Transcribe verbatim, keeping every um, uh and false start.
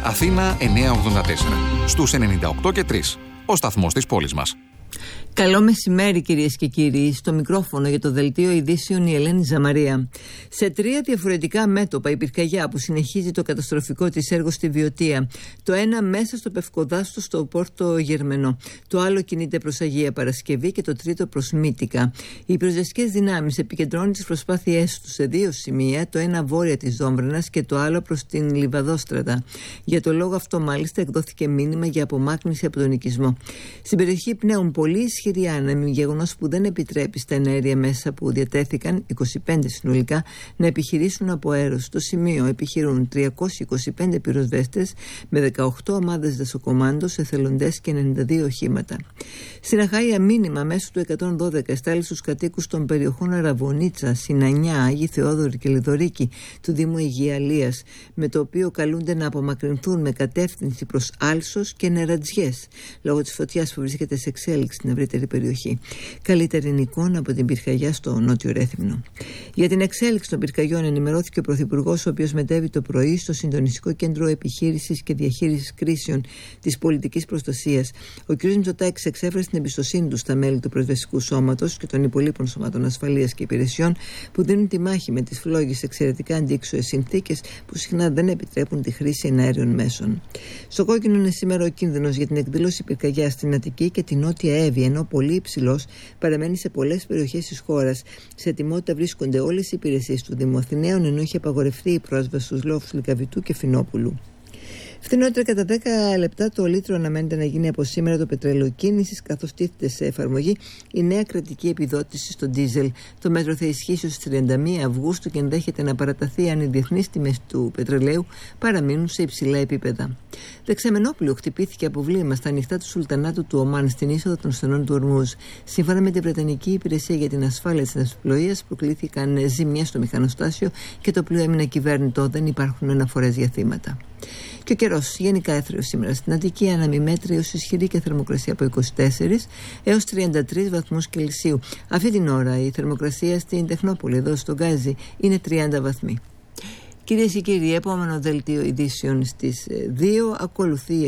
Αθήνα εννιακόσια ογδόντα τέσσερα. Στους ενενήντα οκτώ και τρία. Ο σταθμός της πόλης μας. Καλό μεσημέρι, κυρίες και κύριοι. Στο μικρόφωνο για το δελτίο ειδήσεων η Ελένη Ζαμαρία. Σε τρία διαφορετικά μέτωπα η πυρκαγιά που συνεχίζει το καταστροφικό της έργο στη Βιωτία. Το ένα μέσα στο Πευκοδάστο στο Πόρτο Γερμενό. Το άλλο κινείται προς Αγία Παρασκευή και το τρίτο προς Μύτικα. Οι πυροσβεστικές δυνάμεις επικεντρώνουν τις προσπάθειές τους σε δύο σημεία, το ένα βόρεια της Δόμβρανας και το άλλο προς την Λιβαδόστρατα. Για το λόγο αυτό, μάλιστα, εκδόθηκε μήνυμα για απομάκρυνση από τον οικισμό. Στην περιοχή πνέουν πολύ ισχυρή άνεμη, γεγονός που δεν επιτρέπει στα εναέρια μέσα που διατέθηκαν, είκοσι πέντε συνολικά, να επιχειρήσουν από αέρος. Στο σημείο επιχειρούν τριακόσιοι είκοσι πέντε πυροσβέστες με δεκαοκτώ ομάδες δασοκομάντος, εθελοντές και ενενήντα δύο οχήματα. Στην Αχαΐα, μήνυμα μέσω του εκατόν δώδεκα εστάλει στους κατοίκους των περιοχών Αραβωνίτσα, Σινανιά, Άγιοι Θεόδωρη και Λιδωρίκη του Δήμου Αιγιαλίας, με το οποίο καλούνται να απομακρυνθούν με κατεύθυνση προς Άλσος και Νερατζιές, λόγω της φωτιάς που βρίσκεται σε εξέλιξη στην ευρύτερη περιοχή. Καλύτερη εικόνα από την πυρκαγιά στο Νότιο Ρέθυμνο. Για την εξέλιξη των πυρκαγιών ενημερώθηκε ο Πρωθυπουργός, ο οποίος μετέβη το πρωί στο Συντονιστικό Κέντρο Επιχείρησης και Διαχείρισης Κρίσεων της Πολιτικής Προστασίας. Ο κ. Μητσοτάκης εξέφρασε την εμπιστοσύνη του στα μέλη του Πρεσβευτικού Σώματος και των υπολείπων σωμάτων ασφαλείας και υπηρεσιών που δίνουν τη μάχη με τις φλόγες εξαιρετικά αντίξωες συνθήκες που συχνά δεν επιτρέπουν τη χρήση εναέριων μέσων. Στο κόκκινο είναι σήμερα ο κίνδυνος για την εκδήλωση πυρκαγιάς στην Αττική και την Νότια Εύη, ενώ πολύ υψηλός παραμένει σε πολλές περιοχές της χώρας. Σε ετοιμότητα βρίσκονται όλες οι υπηρεσίες του Δήμου Αθηναίων, ενώ έχει απαγορευτεί η πρόσβαση στους λόφους Λυκαβητού και Φινόπουλου. Φθηνότερα κατά δέκα λεπτά το λίτρο αναμένεται να γίνει από σήμερα το πετρέλαιο κίνησης, καθώς τίθεται σε εφαρμογή η νέα κρατική επιδότηση στο ντίζελ. Το μέτρο θα ισχύσει ως τριάντα μία Αυγούστου και ενδέχεται να παραταθεί αν οι διεθνείς τιμές του πετρελαίου παραμείνουν σε υψηλά επίπεδα. Δεξαμενόπλιο χτυπήθηκε από βλήμα στα ανοιχτά του Σουλτανάτου του Ομάν στην είσοδο των στενών του Ορμούζ. Σύμφωνα με την Βρετανική Υπηρεσία για την Ασφάλεια της Ναυσιπλοείας, προκλήθηκαν ζημιές στο μηχανοστάσιο και το πλοίο έμεινε ακυβέρνητο. Δεν υπάρχουν αναφορές για θύματα. Και ο καιρός γενικά έθριος σήμερα στην Αττική, αναμιμέτρη ως ισχυρή και θερμοκρασία από είκοσι τέσσερα έως τριάντα τρεις βαθμούς Κελσίου. Αυτή την ώρα η θερμοκρασία στην Τεχνόπολη, εδώ στο Γκάζι, είναι τριάντα βαθμοί. Κυρίες και κύριοι, επόμενο δελτίο ειδήσεων στις δύο ακολουθεί.